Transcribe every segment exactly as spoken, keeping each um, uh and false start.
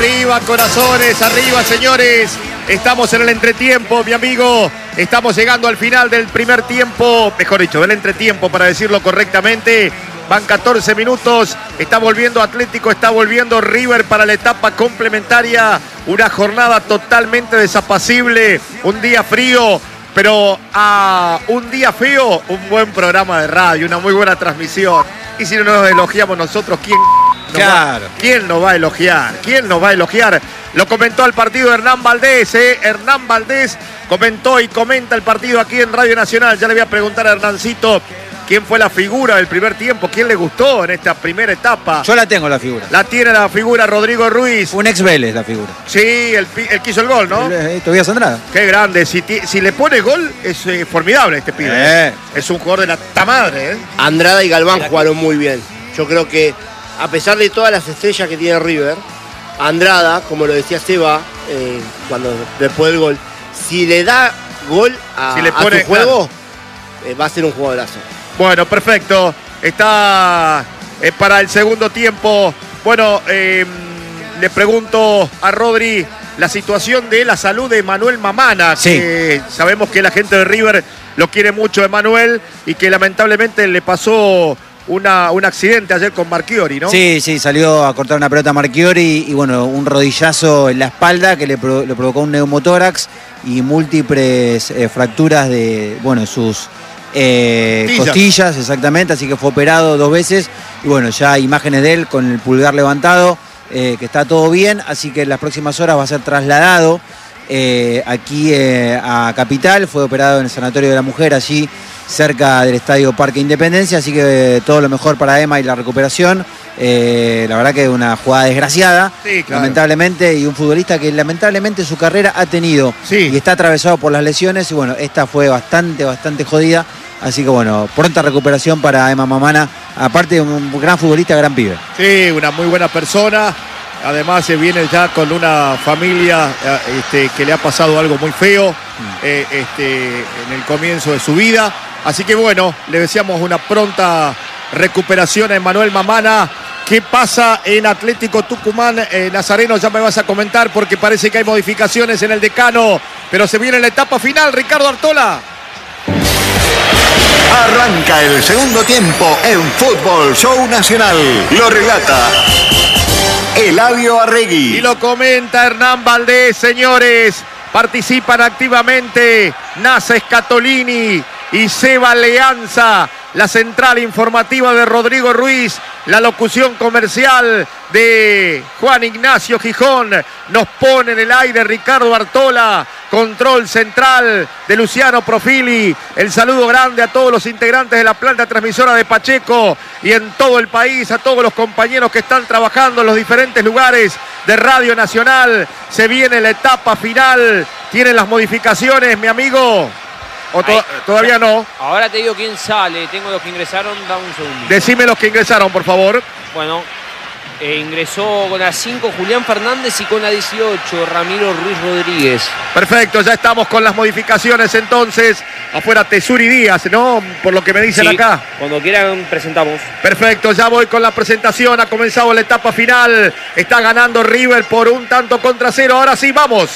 Arriba, corazones, arriba, señores. Estamos en el entretiempo, mi amigo. Estamos llegando al final del primer tiempo, mejor dicho, del entretiempo, para decirlo correctamente. Van catorce minutos, está volviendo Atlético, está volviendo River para la etapa complementaria. Una jornada totalmente desapacible, un día frío, pero a un día feo, un buen programa de radio, una muy buena transmisión. Y si no nos elogiamos nosotros, ¿quién nos, claro. va, ¿quién nos va a elogiar? ¿Quién nos va a elogiar? Lo comentó al partido Hernán Valdés, ¿eh? Hernán Valdés comentó y comenta el partido aquí en Radio Nacional. Ya le voy a preguntar a Hernancito quién fue la figura del primer tiempo, quién le gustó en esta primera etapa. Yo la tengo, la figura. La tiene la figura Rodrigo Ruiz. Un ex Vélez, la figura. Sí, el, el que hizo el gol, ¿no? Eh, Tobías Andrada. Qué grande. Si, si le pone gol, es eh, formidable este pibe. Eh. Es un jugador de la ta madre, ¿eh? Andrada y Galván jugaron muy bien. Yo creo que, a pesar de todas las estrellas que tiene River, Andrada, como lo decía Seba, eh, cuando después del gol, si le da gol a, si le pone, a su juego, claro. eh, va a ser un jugadorazo. Bueno, perfecto. Está eh, para el segundo tiempo. Bueno, eh, le pregunto a Rodri la situación de la salud de Manuel Mamana. Sí. Que sabemos que la gente de River lo quiere mucho, Emanuel, y que lamentablemente le pasó una, un accidente ayer con Marchiori, ¿no? Sí, sí, salió a cortar una pelota a Marchiori y bueno, un rodillazo en la espalda que le, pro, le provocó un neumotórax y múltiples eh, fracturas de, bueno, sus... Eh, costillas. costillas, exactamente, así que fue operado dos veces y bueno, ya hay imágenes de él con el pulgar levantado, eh, que está todo bien, así que en las próximas horas va a ser trasladado eh, aquí eh, a Capital. Fue operado en el Sanatorio de la Mujer, allí cerca del Estadio Parque Independencia, así que eh, todo lo mejor para Emma y la recuperación. Eh, la verdad que es una jugada desgraciada, sí, claro. lamentablemente, y un futbolista que lamentablemente su carrera ha tenido sí. y está atravesado por las lesiones y bueno, esta fue bastante, bastante jodida, así que bueno, pronta recuperación para Emma Mamana, aparte de un gran futbolista, gran pibe. Sí, una muy buena persona, además se viene ya con una familia este, que le ha pasado algo muy feo mm. eh, este, en el comienzo de su vida, así que bueno, le deseamos una pronta recuperación a Emanuel Mamana. ¿Qué pasa en Atlético Tucumán? Eh, Nazareno, ya me vas a comentar porque parece que hay modificaciones en el decano, pero se viene la etapa final. Ricardo Artola. Arranca el segundo tiempo en Fútbol Show Nacional. Lo relata Eladio Arregui. Y lo comenta Hernán Valdés, señores. Participan activamente Nasa Scatolini y Seba Leanza. La central informativa de Rodrigo Ruiz, la locución comercial de Juan Ignacio Gijón, nos pone en el aire Ricardo Artola, control central de Luciano Profili, el saludo grande a todos los integrantes de la planta transmisora de Pacheco y en todo el país, a todos los compañeros que están trabajando en los diferentes lugares de Radio Nacional. Se viene la etapa final, tienen las modificaciones, mi amigo. ¿O to Ahí, todavía no? Ahora te digo quién sale. Tengo los que ingresaron, dame un segundo. Decime los que ingresaron, por favor. Bueno, eh, ingresó con la cinco Julián Fernández y con la dieciocho Ramiro Ruiz Rodríguez. Perfecto, ya estamos con las modificaciones entonces. Afuera Tesuri Díaz, ¿no? Por lo que me dicen sí, acá. Cuando quieran presentamos. Perfecto, ya voy con la presentación. Ha comenzado la etapa final. Está ganando River por un tanto contra cero. Ahora sí, vamos.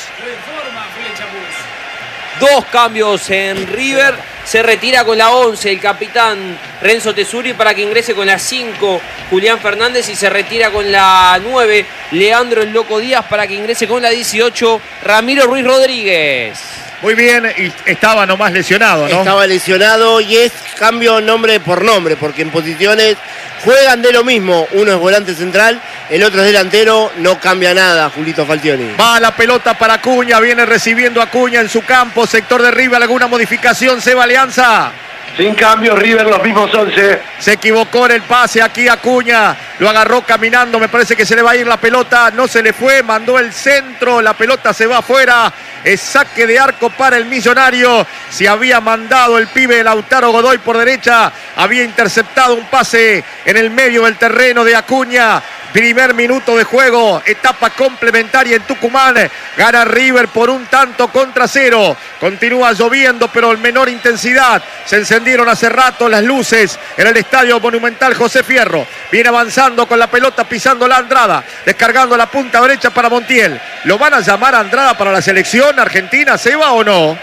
Dos cambios en River. Se retira con la once el capitán Renzo Tesuri para que ingrese con la cinco Julián Fernández y se retira con la nueve Leandro el Loco Díaz para que ingrese con la dieciocho Ramiro Ruiz Rodríguez. Muy bien, y estaba nomás lesionado, ¿no? Estaba lesionado y es cambio nombre por nombre, porque en posiciones juegan de lo mismo. Uno es volante central, el otro es delantero, no cambia nada, Julito Falcioni. Va la pelota para Acuña, viene recibiendo Acuña en su campo, sector de River, alguna modificación, Seba Alianza. Sin cambio, River los mismos once. Se equivocó en el pase aquí Acuña, lo agarró caminando, me parece que se le va a ir la pelota, no se le fue, mandó el centro, la pelota se va afuera, es saque de arco para el Millonario. Se había mandado el pibe Lautaro Godoy por derecha, había interceptado un pase en el medio del terreno de Acuña. Primer minuto de juego, etapa complementaria en Tucumán. Gana River por un tanto contra cero. Continúa lloviendo, pero en menor intensidad. Se encendieron hace rato las luces en el Estadio Monumental José Fierro. Viene avanzando con la pelota, pisando la Andrada. Descargando la punta derecha para Montiel. ¿Lo van a llamar a Andrada para la selección argentina, Seba, o no?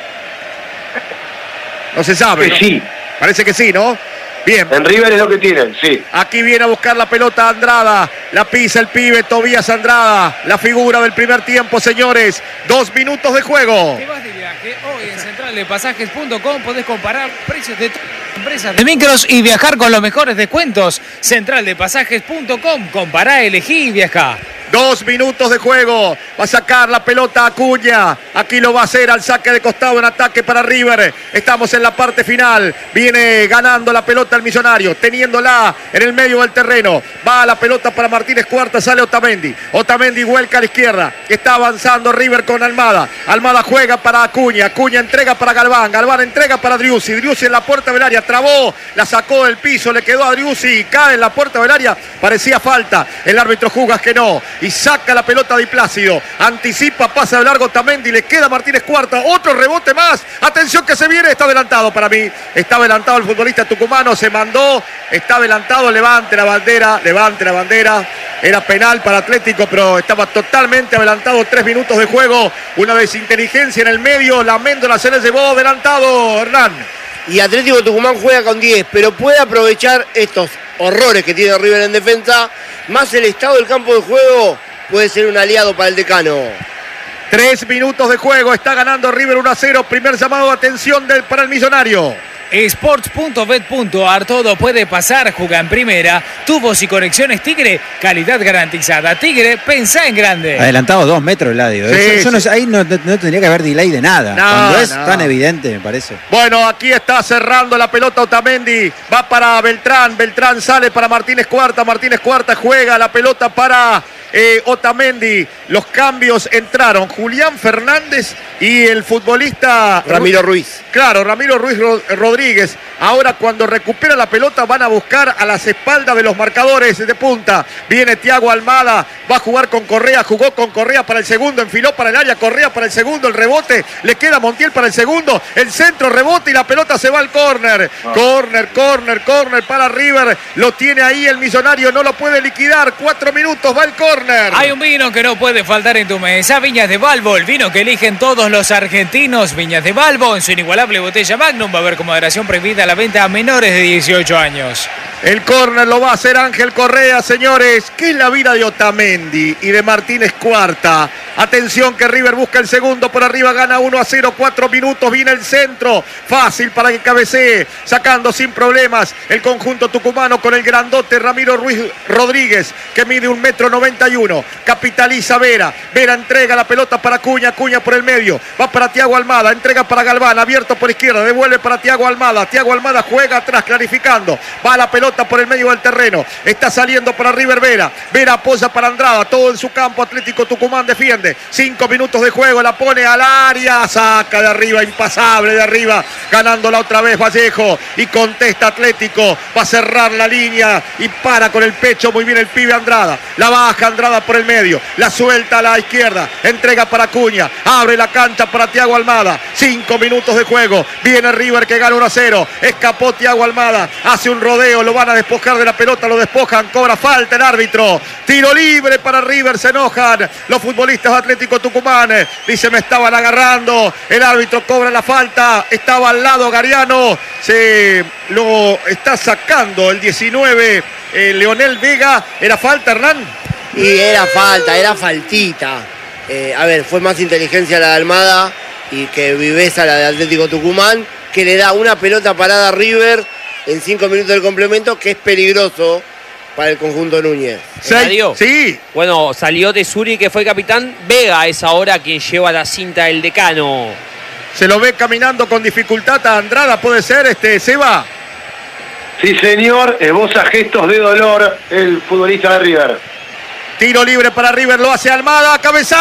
No se sabe. Que ¿no? sí. Parece que sí, ¿no? Bien. En River es lo que tienen, sí. Aquí viene a buscar la pelota Andrada. La pisa el pibe Tobías Andrada. La figura del primer tiempo, señores. Dos minutos de juego. Te vas de viaje. Hoy en central de pasajes punto com podés comparar precios de todas las empresas de micros y viajar con los mejores descuentos. central de pasajes punto com. Compará, elegí y viajá. Dos minutos de juego. Va a sacar la pelota Acuña. Aquí lo va a hacer al saque de costado en ataque para River. Estamos en la parte final. Viene ganando la pelota el Millonario. Teniéndola en el medio del terreno. Va la pelota para Martínez Cuarta. Sale Otamendi. Otamendi vuelca a la izquierda. Está avanzando River con Almada. Almada juega para Acuña. Acuña entrega para Galván. Galván entrega para Driussi. Driussi en la puerta del área. Trabó. La sacó del piso. Le quedó a Driussi. Cae en la puerta del área. Parecía falta. El árbitro juzga que no. Y saca la pelota Di Plácido. Anticipa, pasa de largo Otamendi. Le queda Martínez Cuarta. Otro rebote más. Atención que se viene. Está adelantado para mí. Está adelantado el futbolista tucumano. Se mandó. Está adelantado. Levante la bandera. Levante la bandera. Era penal para Atlético, pero estaba totalmente adelantado. Tres minutos de juego. Una desinteligencia en el medio. La Méndola se le llevó adelantado. Hernán. Y Atlético Tucumán juega con diez, pero puede aprovechar estos horrores que tiene River en defensa. Más el estado del campo de juego puede ser un aliado para el decano. Tres minutos de juego. Está ganando River uno a cero. Primer llamado de atención del, para el Millonario. Sports punto bet punto ar, todo puede pasar, juega en primera, tubos y conexiones Tigre, calidad garantizada. Tigre, pensá en grande. Adelantado dos metros, Eladio. Sí, Eso, yo no sí. sé, ahí no, no- no tendría que haber delay de nada. No, Cuando es no. tan evidente, me parece. Bueno, aquí está cerrando la pelota Otamendi. Va para Beltrán. Beltrán sale para Martínez Cuarta. Martínez Cuarta juega la pelota para eh, Otamendi. Los cambios entraron. Julián Fernández y el futbolista Ramiro Ruiz. Claro, Ramiro Ruiz Ro- Rodríguez. Ahora cuando recupera la pelota van a buscar a las espaldas de los marcadores de punta. Viene Thiago Almada, va a jugar con Correa, jugó con Correa para el segundo, enfiló para el área, Correa para el segundo, el rebote, le queda Montiel para el segundo, el centro, rebote y la pelota se va al córner. Córner, córner, córner para River. Lo tiene ahí el Millonario, no lo puede liquidar. Cuatro minutos, va el córner. Hay un vino que no puede faltar en tu mesa, Viñas de Balbo, el vino que eligen todos los argentinos. Viñas de Balbo, en su inigualable botella Magnum, va a haber con moderación prohibida la venta a menores de dieciocho años. El córner lo va a hacer Ángel Correa, señores. ¿Qué es la vida de Otamendi y de Martínez Cuarta? Atención que River busca el segundo por arriba, gana uno a cero, cuatro minutos, viene el centro. Fácil para que cabecee, sacando sin problemas el conjunto tucumano con el grandote Ramiro Ruiz Rodríguez, que mide un metro noventa y uno. Capitaliza Vera. Vera entrega la pelota para Cuña, Cuña por el medio. Va para Thiago Almada, entrega para Galván, abierto por izquierda, devuelve para Thiago Almada. Thiago Almada juega atrás, clarificando. Va la pelota por el medio del terreno. Está saliendo para River Vera. Vera apoya para Andrada. Todo en su campo. Atlético Tucumán defiende. Cinco minutos de juego. La pone al área. Saca de arriba. Impasable de arriba. Ganándola otra vez Vallejo. Y contesta Atlético. Va a cerrar la línea. Y para con el pecho. Muy bien el pibe Andrada. La baja Andrada por el medio. La suelta a la izquierda. Entrega para Cuña. Abre la cancha para Thiago Almada. Cinco minutos de juego. Viene River que gana uno a cero. Escapó Thiago Almada. Hace un rodeo. Lo van a despojar de la pelota, lo despojan, cobra falta el árbitro, tiro libre para River, se enojan los futbolistas de Atlético Tucumán, dice me estaban agarrando, el árbitro cobra la falta, estaba al lado Gariano, se lo está sacando el diecinueve, eh, Leonel Vega, ¿era falta, Hernán? Y era falta, era faltita. Eh, a ver, fue más inteligencia la de Almada y que viveza la de Atlético Tucumán, que le da una pelota parada a River en cinco minutos del complemento, que es peligroso para el conjunto Núñez. Eladio. Sí. Bueno, salió Tesuri, que fue capitán. Vega es ahora quien lleva la cinta del decano. Se lo ve caminando con dificultad a Andrada, puede ser, este Seba. Sí, señor, esboza gestos de dolor el futbolista de River. Tiro libre para River, lo hace Almada,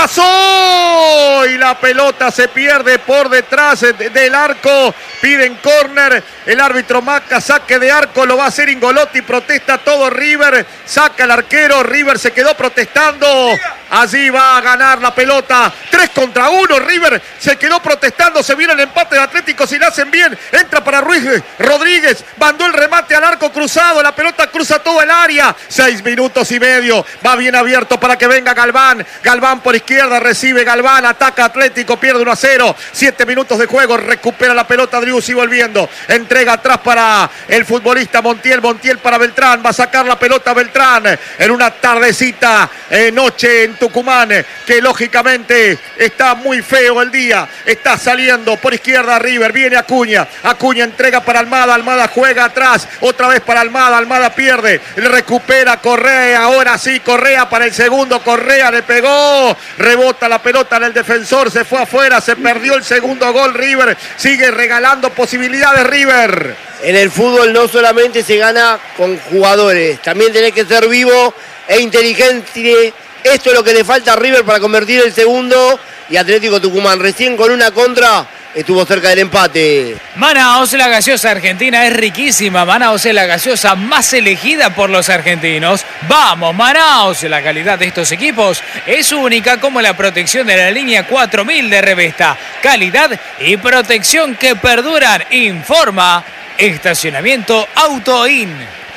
cabezazo. Y la pelota se pierde por detrás del arco. Piden córner. El árbitro marca saque de arco, lo va a hacer Ingolotti. Protesta todo River. Saca el arquero. River se quedó protestando. Allí va a ganar la pelota. tres contra uno. River se quedó protestando. Se viene el empate de Atlético. Si lo hacen bien, entra para Ruiz Rodríguez. Mandó el remate al arco cruzado. La pelota cruza todo el área. Seis minutos y medio. Va bien abierto para que venga Galván. Galván por izquierda. Recibe Galván. Ataca Atlético. Pierde uno a cero. Siete minutos de juego. Recupera la pelota Driussi volviendo. Entrega atrás para el futbolista Montiel. Montiel para Beltrán. Va a sacar la pelota Beltrán. En una tardecita, eh, noche en Tucumán, que lógicamente está muy feo el día. Está saliendo por izquierda River. Viene Acuña. Acuña entrega para Almada. Almada juega atrás. Otra vez para Almada. Almada pierde. Recupera Correa. Ahora sí, Correa para el segundo. Correa le pegó. Rebota la pelota en el defensor. Se fue afuera. Se perdió el segundo gol. River sigue regalando posibilidades. River. En el fútbol no solamente se gana con jugadores. También tenés que ser vivo e inteligente. Esto es lo que le falta a River para convertir el segundo. Y Atlético Tucumán recién con una contra estuvo cerca del empate. Manaos, la gaseosa argentina es riquísima. Manaos es la gaseosa más elegida por los argentinos. Vamos, Manaos. La calidad de estos equipos es única, como la protección de la línea cuatro mil de Revesta. Calidad y protección que perduran. Informa Estacionamiento Autoin.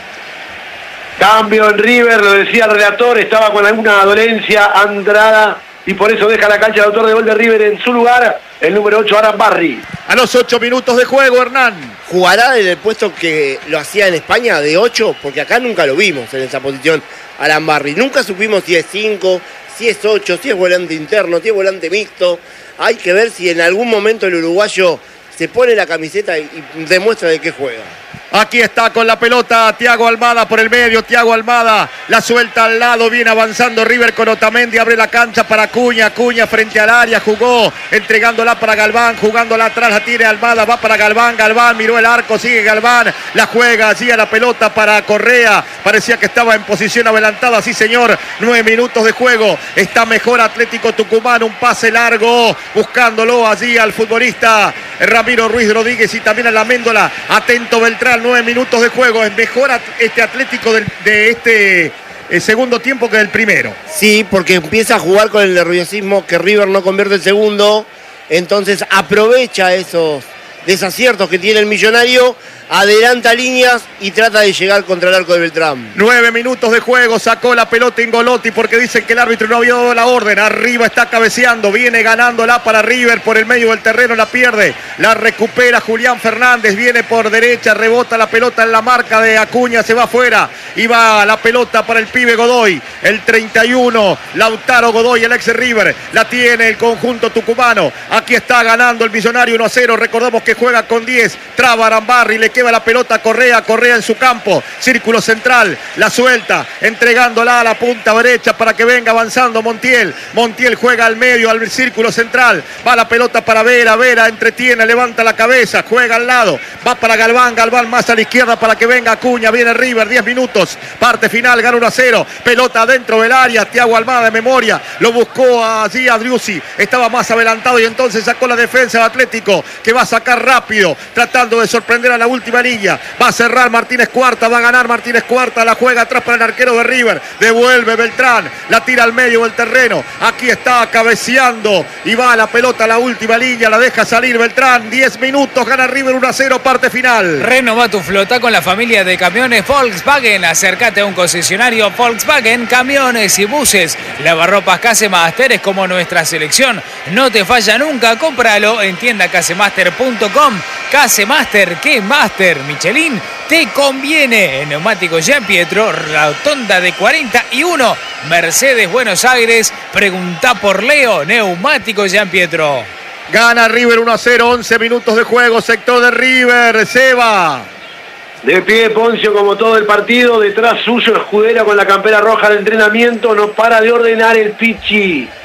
Cambio en River, lo decía el relator, estaba con alguna dolencia Andrada y por eso deja la cancha el autor de gol de River. En su lugar, el número ocho, Aran Barry. A los ocho minutos de juego, Hernán. ¿Jugará en el puesto que lo hacía en España de ocho? Porque acá nunca lo vimos en esa posición, Aran Barry. Nunca supimos si es cinco, si es ocho, si es volante interno, si es volante mixto. Hay que ver si en algún momento el uruguayo se pone la camiseta y demuestra de qué juega. Aquí está con la pelota Thiago Almada por el medio. Thiago Almada la suelta al lado. Viene avanzando River con Otamendi. Abre la cancha para Acuña. Acuña frente al área. Jugó entregándola para Galván. Jugándola atrás. La tiene Almada. Va para Galván. Galván miró el arco. Sigue Galván. La juega allí a la pelota para Correa. Parecía que estaba en posición adelantada. Sí, señor. Nueve minutos de juego. Está mejor Atlético Tucumán. Un pase largo. Buscándolo allí al futbolista Ramiro Ruiz Rodríguez y también a la Méndola. Atento Beltrán. Nueve minutos de juego. Es mejor este Atlético de, de este eh, segundo tiempo que del primero. Sí, porque empieza a jugar con el nerviosismo que River no convierte el segundo. Entonces aprovecha esos desaciertos que tiene el millonario. Adelanta líneas y trata de llegar contra el arco de Beltrán. Nueve minutos de juego, sacó la pelota Ingolotti porque dicen que el árbitro no había dado la orden. Arriba está cabeceando, viene ganándola para River por el medio del terreno, la pierde. La recupera Julián Fernández, viene por derecha, rebota la pelota en la marca de Acuña, se va afuera. Y va la pelota para el pibe Godoy, el treinta y uno, Lautaro Godoy, el ex River. La tiene el conjunto tucumano. Aquí está ganando el millonario uno a cero. Recordamos que juega con diez. Traba Arambarri, le queda la pelota Correa, Correa en su campo, círculo central, la suelta, entregándola a la punta derecha para que venga avanzando Montiel. Montiel juega al medio, al círculo central, va la pelota para Vera, Vera entretiene, levanta la cabeza, juega al lado, va para Galván, Galván más a la izquierda para que venga Acuña, viene River, diez minutos, parte final, gana uno a cero, pelota dentro del área, Thiago Almada de memoria, lo buscó allí a Driussi, estaba más adelantado y entonces sacó la defensa de Atlético, que va a sacar rápido, tratando de sorprender a la última línea, va a cerrar Martínez Cuarta, va a ganar Martínez Cuarta, la juega atrás para el arquero de River, devuelve Beltrán, la tira al medio del terreno, aquí está cabeceando y va la pelota a la última línea, la deja salir Beltrán, diez minutos, gana River uno a cero, parte final. Renova tu flota con la familia de camiones Volkswagen, acércate a un concesionario Volkswagen, camiones y buses, lavarropas Casemaster es como nuestra selección, no te falla nunca, cómpralo en tienda casemaster punto com. Casemaster, ¿qué Master? Michelin te conviene. En Neumáticos Gianpietro, rotonda de cuarenta y uno, Mercedes Buenos Aires. Pregunta por Leo. Neumáticos Gianpietro. Gana River uno a cero, once minutos de juego, sector de River, Seba. De pie Poncio como todo el partido, detrás suyo Escudera con la campera roja de entrenamiento, no para de ordenar el Pichi.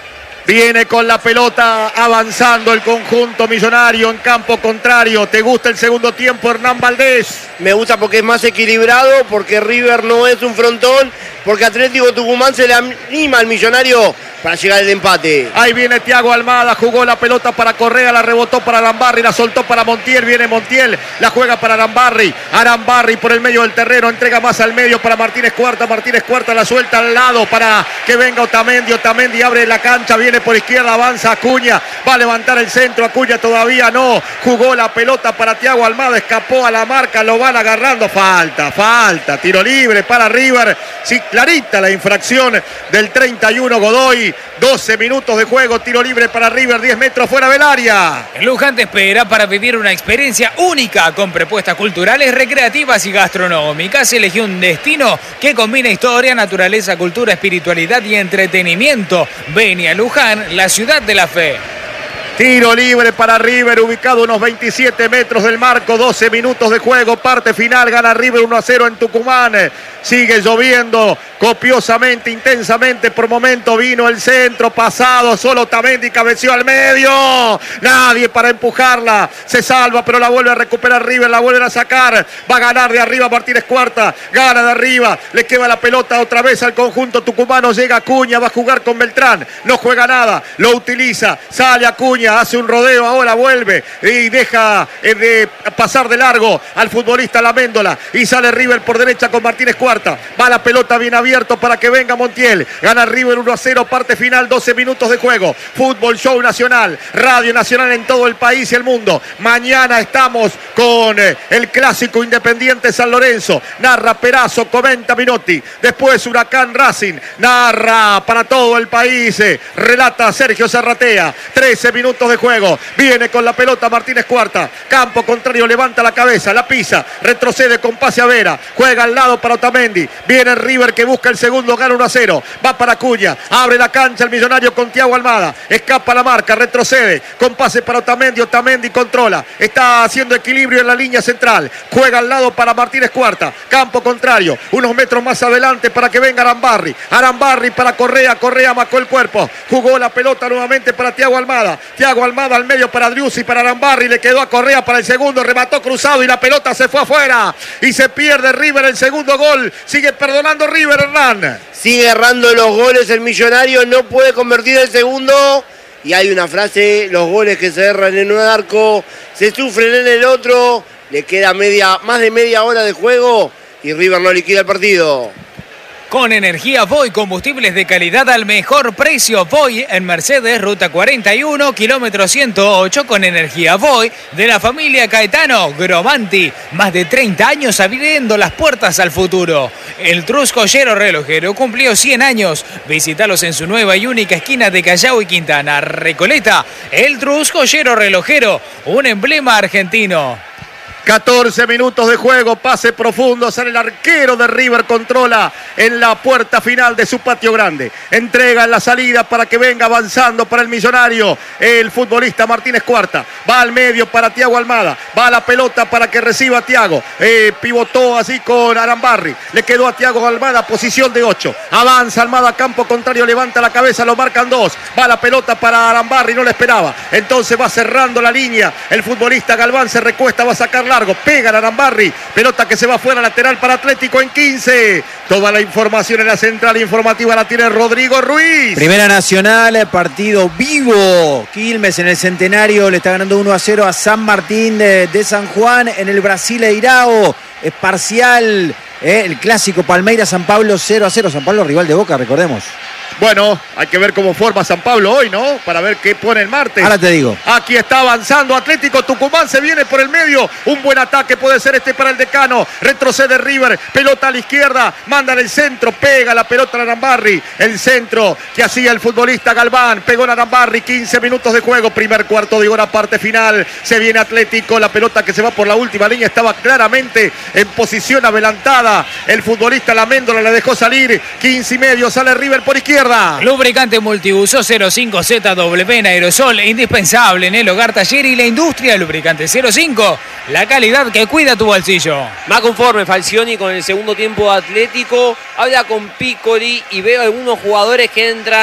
Viene con la pelota avanzando el conjunto millonario en campo contrario. ¿Te gusta el segundo tiempo, Hernán Valdés? Me gusta porque es más equilibrado, porque River no es un frontón, porque Atlético Tucumán se le anima al millonario para llegar al empate. Ahí viene Thiago Almada, jugó la pelota para Correa, la rebotó para Arambarri, la soltó para Montiel, viene Montiel, la juega para Arambarri, Arambarri por el medio del terreno, entrega más al medio para Martínez Cuarta, Martínez Cuarta la suelta al lado para que venga Otamendi, Otamendi abre la cancha, viene por izquierda, avanza Acuña, va a levantar el centro, Acuña todavía no, jugó la pelota para Thiago Almada, escapó a la marca, lo van agarrando, falta, falta, tiro libre para River, sí, clarita la infracción del treinta y uno Godoy, doce minutos de juego, tiro libre para River, diez metros fuera del área. Luján te espera para vivir una experiencia única con propuestas culturales, recreativas y gastronómicas. Elegí un destino que combina historia, naturaleza, cultura, espiritualidad y entretenimiento. Ven a Luján, la ciudad de la fe. Tiro libre para River, ubicado a unos veintisiete metros del marco, doce minutos de juego, parte final, gana River uno a cero en Tucumán. Sigue lloviendo copiosamente, intensamente, por momento vino el centro, pasado, solo Otamendi cabeció al medio, nadie para empujarla, se salva, pero la vuelve a recuperar River, la vuelven a sacar, va a ganar de arriba Martínez Cuarta, gana de arriba, le queda la pelota otra vez al conjunto tucumano, llega Acuña, va a jugar con Beltrán, no juega nada, lo utiliza, sale Acuña, hace un rodeo, ahora vuelve y deja eh, de pasar de largo al futbolista Laméndola y sale River por derecha con Martínez Cuarta, va la pelota bien abierto para que venga Montiel, gana River uno a cero, parte final, doce minutos de juego, Fútbol Show Nacional, Radio Nacional en todo el país y el mundo. Mañana estamos con eh, el clásico Independiente San Lorenzo, narra Perazo, comenta Minotti, después Huracán Racing, narra para todo el país, eh, relata Sergio Zarratea, trece minutos de juego, viene con la pelota Martínez Cuarta, campo contrario, levanta la cabeza, la pisa, retrocede con pase a Vera, juega al lado para Otamendi, viene River que busca el segundo, gana uno a cero, va para Acuña, abre la cancha el millonario con Thiago Almada, escapa la marca, retrocede, con pase para Otamendi, Otamendi controla, está haciendo equilibrio en la línea central, juega al lado para Martínez Cuarta, campo contrario, unos metros más adelante para que venga Arambarri, Arambarri para Correa, Correa marcó el cuerpo, jugó la pelota nuevamente para Thiago Almada, Thiago Almada al medio para Driussi, para Arambarri, le quedó a Correa para el segundo, remató cruzado y la pelota se fue afuera y se pierde River el segundo gol, sigue perdonando River, Hernán. Sigue errando los goles el millonario, no puede convertir el segundo y hay una frase, los goles que se erran en un arco se sufren en el otro, le queda media, más de media hora de juego y River no liquida el partido. Con energía Voy, combustibles de calidad al mejor precio. Voy en Mercedes, ruta cuarenta y uno, kilómetro ciento ocho, con energía Voy de la familia Caetano Gromanti. Más de treinta años abriendo las puertas al futuro. El Trus Joyero Relojero cumplió cien años. Visítalos en su nueva y única esquina de Callao y Quintana. Recoleta, el Trus Joyero Relojero, un emblema argentino. catorce minutos de juego, pase profundo, sale el arquero de River, controla en la puerta final de su patio grande, entrega en la salida para que venga avanzando para el millonario, el futbolista Martínez Cuarta, va al medio para Thiago Almada, va a la pelota para que reciba Thiago, eh, pivotó así con Arambarri, le quedó a Thiago Almada, posición de ocho, avanza Almada, campo contrario, levanta la cabeza, lo marcan dos, va la pelota para Arambarri, no le esperaba, entonces va cerrando la línea, el futbolista Galván se recuesta, va a sacar largo, pega a Arambarri, pelota que se va fuera, lateral para Atlético en quince. Toda la información en la central informativa la tiene Rodrigo Ruiz. Primera Nacional, partido vivo. Quilmes en el Centenario le está ganando uno a cero a San Martín de, de San Juan en el Brasileirao. Es parcial, eh, el clásico Palmeiras-San Pablo cero a cero. San Pablo rival de Boca, recordemos. Bueno, hay que ver cómo forma San Pablo hoy, ¿no? Para ver qué pone el martes. Ahora te digo. Aquí está avanzando Atlético Tucumán, se viene por el medio. Un buen ataque puede ser este para el decano. Retrocede River, pelota a la izquierda, manda en el centro, pega la pelota a Arambarri. El centro que hacía el futbolista Galván, pegó a Arambarri, quince minutos de juego, primer cuarto de hora, parte final. Se viene Atlético, la pelota que se va por la última línea, estaba claramente en posición adelantada. El futbolista Laméndola la dejó salir, quince y medio, sale River por izquierda. Lubricante multiuso cero cinco Z W en aerosol, indispensable en el hogar, taller y la industria. Lubricante cero cinco, la calidad que cuida tu bolsillo. Más conforme Falcioni con el segundo tiempo Atlético, habla con Piccoli y veo algunos jugadores que entran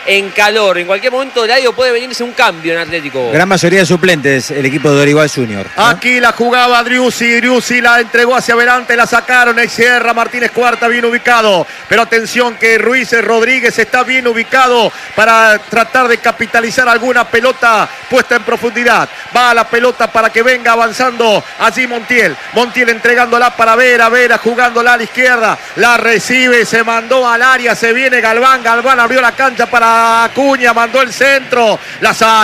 en calor. En cualquier momento Eladio puede venirse un cambio en Atlético. Gran mayoría de suplentes el equipo de Dorival Junior, ¿no? Aquí la jugaba Driussi, Driussi la entregó hacia adelante, la sacaron, Sierra, Martínez Cuarta bien ubicado, pero atención que Ruiz Rodríguez está bien ubicado para tratar de capitalizar alguna pelota puesta en profundidad. Va la pelota para que venga avanzando allí Montiel, Montiel entregándola para Vera, Vera jugándola a la izquierda, la recibe, se mandó al área, se viene Galván, Galván abrió la cancha para Acuña, mandó el centro, la saca.